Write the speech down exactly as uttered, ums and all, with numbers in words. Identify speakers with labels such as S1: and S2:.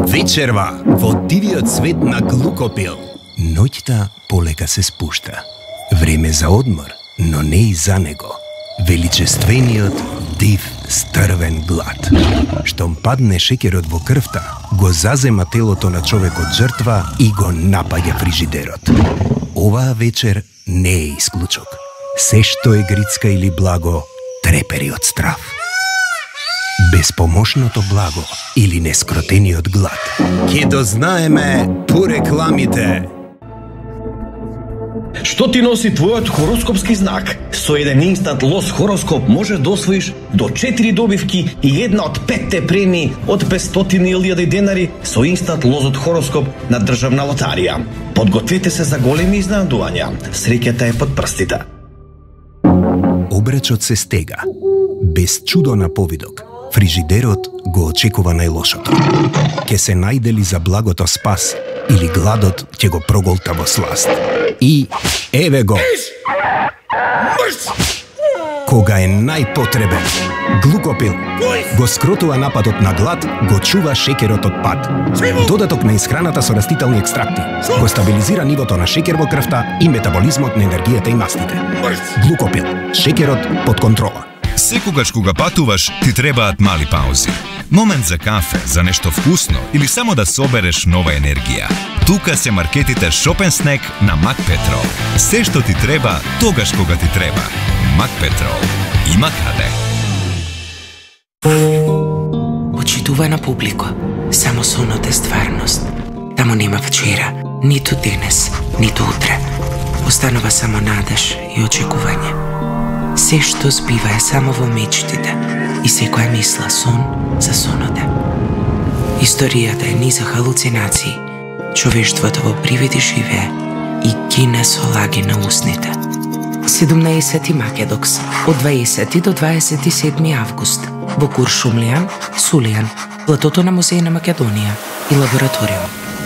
S1: Вечерва во дивиот свет на Глукопил. Ноќта полека се спушта. Време за одмор, но не и за него. Величествениот, див, стрвен глад. Штом падне шеќерот во крвта, го зазема телото на човекот жртва и го напаѓа фрижидерот. Оваа вечер не е исклучок. Се што е грицка или благо, трепери од страв. Безпомошното благо или нескротениот глад. Ке дознаеме по рекламите.
S2: Што ти носи твојот хороскопски знак? Со еден инстант лос хороскоп можеш да освоиш до четири добивки и една од петте премии од петстотини илјади денари со инстант лозот хороскоп на Државна лотарија. Подгответе се за големи изненадувања. Среќата е под прстите.
S1: Обречот се стега. Без чудо на повидок, фрижидерот го очекува најлошото. Ке се најдели за благото спас или гладот ќе го проголта во сласт. И еве го. Кога е најпотребен, Глукопил го скротува нападот на глад, го чува шеќерот од пад. Додаток на исхраната со растителни екстракти го стабилизира нивото на шеќер во крвта и метаболизмот на енергијата и мастите. Глукопил, шеќерот под контрола.
S3: Секогаш кога патуваш, ти требаат мали паузи. Момент за кафе, за нешто вкусно или само да собереш нова енергија. Тука се маркетите Shop and Snack на Макпетрол. Се што ти треба, тогаш кога ти треба. Макпетрол. Има каде.
S4: Почитувана публико, само сонот е стварност. Таму нема вчера, ниту денес, ниту утре. Останува само надеж и очекување. Се што збива е само во мечтите и секоја мисла сон за сонот е. Историјата е низа халуцинации. Човештвото во привиди живее и гине со лаги на усните. седумнаесети Македокс, од дваесети до дваесет и седми август, во Куршумлијан, Сулијан, платото на Музеј на Македонија и лабораториум.